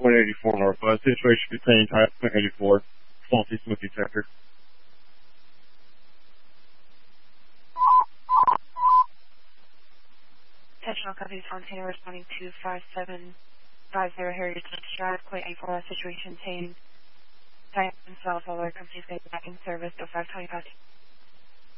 Point 84 Northwest. Situation contained Type Point 84. Faulty smoke detector. Attention all companies, Fontana responding to 5750 Heritage Drive, Point 84, situation contained. Type themselves, all other companies getting back in service, 0525.